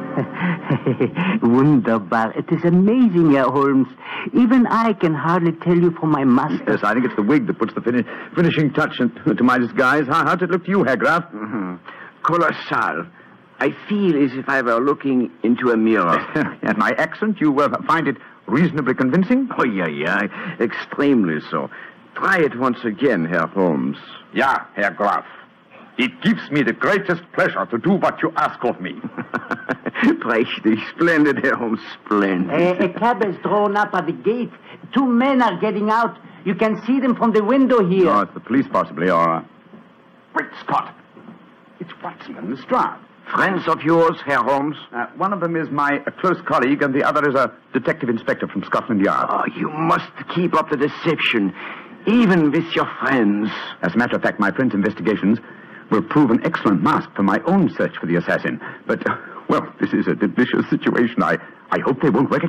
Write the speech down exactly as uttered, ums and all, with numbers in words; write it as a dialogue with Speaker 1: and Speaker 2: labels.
Speaker 1: Wunderbar. It is amazing, Herr Holmes. Even I can hardly tell you from my master.
Speaker 2: Yes, I think it's the wig that puts the fini- finishing touch to my disguise. How, how's it look to you, Herr Graf?
Speaker 3: Mm-hmm. Colossal. I feel as if I were looking into a mirror.
Speaker 2: And my accent, you uh, find it reasonably convincing?
Speaker 3: Oh, yeah, yeah. Extremely so. Try it once again, Herr Holmes.
Speaker 2: Ja, Herr Graf. It gives me the greatest pleasure to do what you ask of me.
Speaker 3: Prächtig, splendid, Herr Holmes, splendid.
Speaker 1: A, a cab is drawn up at the gate. Two men are getting out. You can see them from the window here.
Speaker 2: Oh, it's the police, possibly, or... Uh... Great Scott! It's Watson and Lestrade.
Speaker 3: Friends of yours, Herr Holmes?
Speaker 2: Uh, one of them is my uh, close colleague, and the other is a detective inspector from Scotland Yard.
Speaker 3: Oh, you must keep up the deception, even with your friends.
Speaker 2: As a matter of fact, my friend's investigations will prove an excellent mask for my own search for the assassin. But, uh, well, this is a delicious situation. I, I hope they won't recognize